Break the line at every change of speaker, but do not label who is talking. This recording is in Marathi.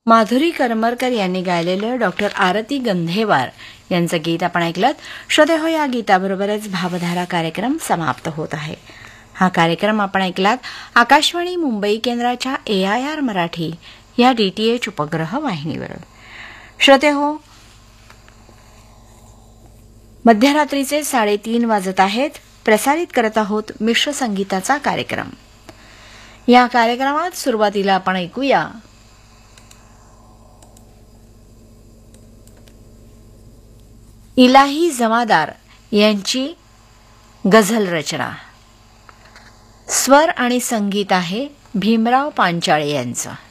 माधुरी करमरकर यांनी गायलेलं डॉक्टर आरती गंधेवार यांचं गीत आपण ऐकलं. श्रोतेहो, या गीताबरोबरच भावधारा कार्यक्रम समाप्त होत आहे. हा कार्यक्रम आपण ऐकलात आकाशवाणी मुंबई केंद्राच्या AIR मराठी या DTH उपग्रह वाहिनीवर. श्रोतेहो, मध्यरात्रीचे 3:30 वाजत आहेत. प्रसारित करत आहोत मिश्र संगीताचा कार्यक्रम. या कार्यक्रमात सुरुवातीला आपण ऐकूया इलाही जमादार यांची गझल रचना. स्वर आणि संगीत आहे भीमराव पांचाळे यांचं.